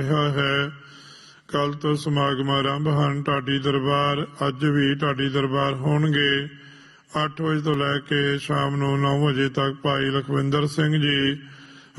ਰਿਹਾ ਹੈ। ਕੱਲ ਤੋਂ ਸਮਾਗਮ ਆਰੰਭ ਹਨ। ਢਾਡੀ ਦਰਬਾਰ ਅੱਜ ਵੀ ਢਾਡੀ ਦਰਬਾਰ ਹੋਣਗੇ। 8 ਵਜੇ ਤੋਂ ਲੈ ਕੇ ਸ਼ਾਮ ਨੂੰ 9 ਵਜੇ ਤੱਕ ਭਾਈ ਲਖਵਿੰਦਰ ਸਿੰਘ ਜੀ